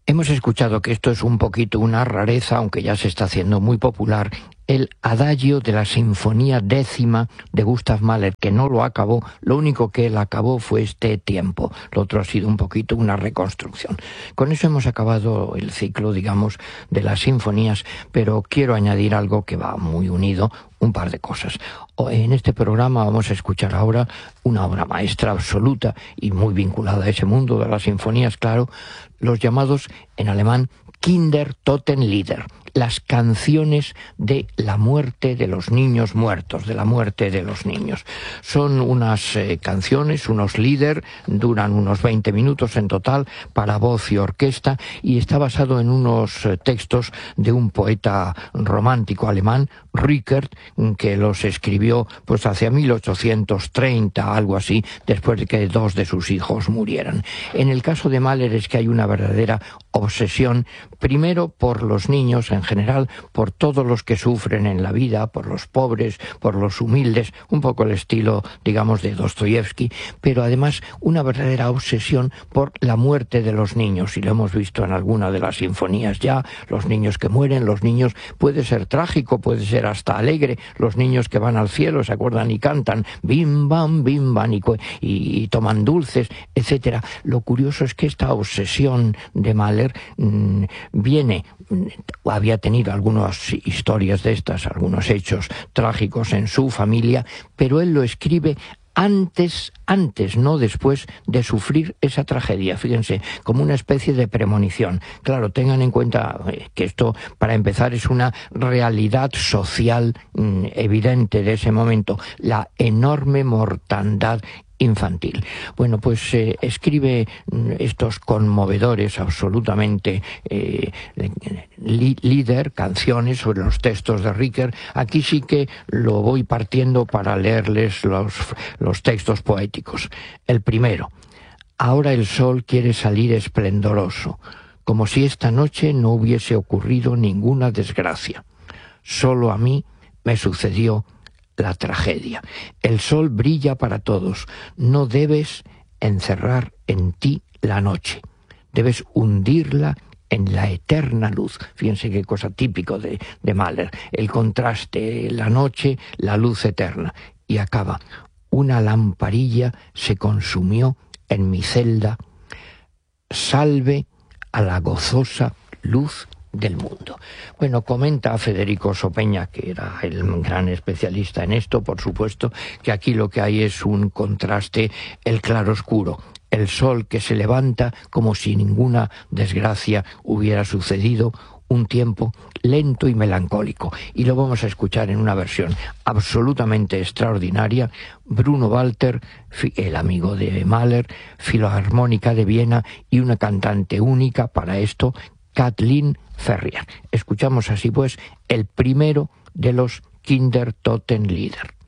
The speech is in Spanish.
Hemos escuchado, que esto es un poquito una rareza, aunque ya se está haciendo muy popular, el adagio de la Sinfonía Décima de Gustav Mahler, que no lo acabó. Lo único que él acabó fue este tiempo. Lo otro ha sido un poquito una reconstrucción. Con eso hemos acabado el ciclo, digamos, de las sinfonías, pero quiero añadir algo que va muy unido, un par de cosas. En este programa vamos a escuchar ahora una obra maestra absoluta y muy vinculada a ese mundo de las sinfonías, claro, los llamados en alemán Kindertotenlieder, las canciones de la muerte de los niños muertos, de la muerte de los niños. Son unas canciones, unos lieder, duran unos 20 minutos en total, para voz y orquesta, y está basado en unos textos de un poeta romántico alemán, Rickert, que los escribió pues hacia 1830, algo así, después de que dos de sus hijos murieran. En el caso de Mahler es que hay una verdadera obsesión, primero por los niños en general, por todos los que sufren en la vida, por los pobres, por los humildes, un poco el estilo, digamos, de Dostoyevsky, pero además una verdadera obsesión por la muerte de los niños, y lo hemos visto en alguna de las sinfonías ya, los niños que mueren, los niños, puede ser trágico, puede ser hasta alegre, los niños que van al cielo, se acuerdan y cantan bim bam, y toman dulces, etcétera. Lo curioso es que esta obsesión de Mahler había tenido algunas historias de estas, algunos hechos trágicos en su familia, pero él lo escribe antes, no después de sufrir esa tragedia, fíjense, como una especie de premonición. Claro, tengan en cuenta que esto, para empezar, es una realidad social evidente de ese momento, la enorme mortandad infantil. Bueno, pues escribe estos conmovedores, absolutamente lieder, canciones sobre los textos de Rickert. Aquí sí que lo voy partiendo para leerles los textos poéticos. El primero: ahora el sol quiere salir esplendoroso, como si esta noche no hubiese ocurrido ninguna desgracia. Solo a mí me sucedió la tragedia. El sol brilla para todos. No debes encerrar en ti la noche. Debes hundirla en la eterna luz. Fíjense qué cosa típico de Mahler. El contraste, la noche, la luz eterna. Y acaba: una lamparilla se consumió en mi celda. Salve a la gozosa luz del mundo. Bueno, comenta Federico Sopeña, que era el gran especialista en esto, por supuesto, que aquí lo que hay es un contraste, el claroscuro, el sol que se levanta como si ninguna desgracia hubiera sucedido, un tiempo lento y melancólico. Y lo vamos a escuchar en una versión absolutamente extraordinaria. Bruno Walter, el amigo de Mahler, Filarmónica de Viena, y una cantante única para esto, Kathleen Ferrier. Escuchamos así pues el primero de los Kindertotenlieder.